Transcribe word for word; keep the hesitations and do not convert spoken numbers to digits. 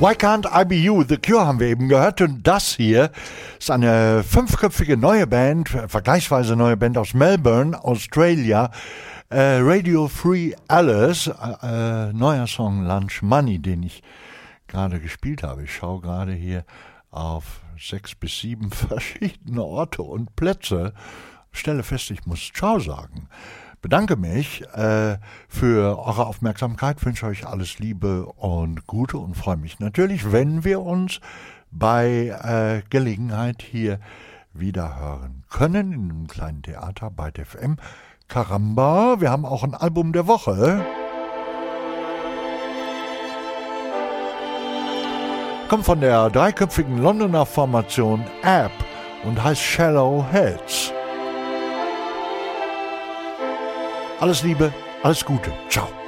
Why Can't I Be You? The Cure haben wir eben gehört. Und das hier ist eine fünfköpfige neue Band, vergleichsweise neue Band aus Melbourne, Australia. Äh, Radio Free Alice, äh, neuer Song Lunch Money, den ich gerade gespielt habe. Ich schaue gerade hier auf sechs bis sieben verschiedene Orte und Plätze. Stelle fest, ich muss Ciao sagen. Bedanke mich äh, für eure Aufmerksamkeit, wünsche euch alles Liebe und Gute und freue mich natürlich, wenn wir uns bei äh, Gelegenheit hier wieder hören können, in einem kleinen Theater bei D F M. Caramba, wir haben auch ein Album der Woche. Kommt von der dreiköpfigen Londoner Formation App und heißt Shallow Heads. Alles Liebe, alles Gute. Ciao.